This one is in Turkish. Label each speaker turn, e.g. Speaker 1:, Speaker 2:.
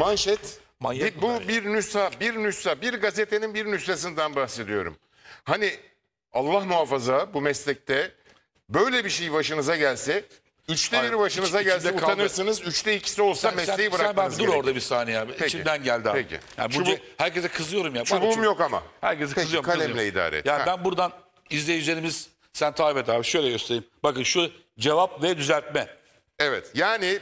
Speaker 1: manşet.
Speaker 2: Manyak
Speaker 1: Bu
Speaker 2: bunlar
Speaker 1: bir gazetenin bir nüshasından bahsediyorum. Hani Allah muhafaza bu meslekte böyle bir şey başınıza gelse, üçte
Speaker 2: Hayır,
Speaker 1: biri başınıza
Speaker 2: içinde
Speaker 1: gelse
Speaker 2: kaldı.
Speaker 1: utanırsınız, üçte ikisi olsa mesleği
Speaker 2: sen
Speaker 1: bırakmanız
Speaker 2: dur
Speaker 1: gerekir.
Speaker 2: orada bir saniye abi.
Speaker 1: Peki,
Speaker 2: İçimden geldi abi.
Speaker 1: peki.
Speaker 2: Yani herkese kızıyorum ya.
Speaker 1: Çubuğum yok ama.
Speaker 2: Herkese
Speaker 1: Peki,
Speaker 2: kızıyorum.
Speaker 1: kalemle
Speaker 2: kızıyorum.
Speaker 1: idare et.
Speaker 2: Ya
Speaker 1: Ha.
Speaker 2: ben buradan izleyicilerimiz, sen takip et abi, şöyle göstereyim. Bakın şu cevap ve düzeltme.
Speaker 1: Evet, yani